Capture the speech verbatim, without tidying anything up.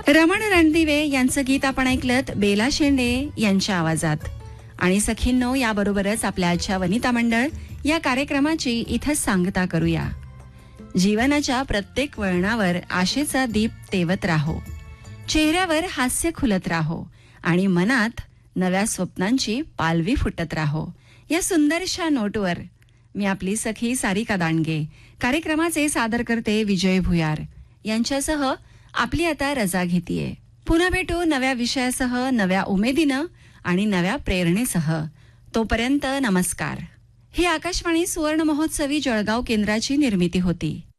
रमण रणदिवे यांचं गीत आपण ऐकलत बेला शेंडे यांच्या आवाजात. आणि सखींनो, याबरोबरच आपल्या आजच्या वनिता मंडळ या कार्यक्रमाची इथं सांगता करूया. जीवनाच्या प्रत्येक वळणावर आशेचा दीप तेवत राहो, चेहऱ्यावर हास्य खुलत राहो आणि मनात नव्या स्वप्नांची पालवी फुटत राहो. या सुंदरशा नोटवर मी आपली सखी सारिका दांडगे, कार्यक्रमाचे सादर करते विजय भुयार यांच्यासह आपली आता रजा घेतीये. पुन्हा भेटू नव्या विषयासह, नव्या उमेदीनं आणि नव्या प्रेरणेसह. तोपर्यंत नमस्कार. ही आकाशवाणी सुवर्ण महोत्सवी जळगाव केंद्राची निर्मिती होती.